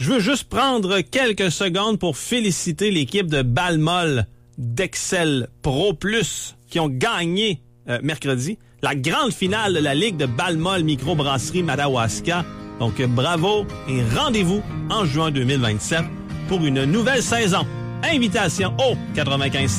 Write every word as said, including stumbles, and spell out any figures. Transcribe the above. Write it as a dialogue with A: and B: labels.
A: je veux juste prendre quelques secondes pour féliciter l'équipe de Balmol d'Excel Pro Plus qui ont gagné euh, mercredi la grande finale de la Ligue de Balmol Microbrasserie Madawaska. Donc, bravo et rendez-vous en juin deux mille vingt-sept pour une nouvelle saison. Invitation au quatre-vingt-quinze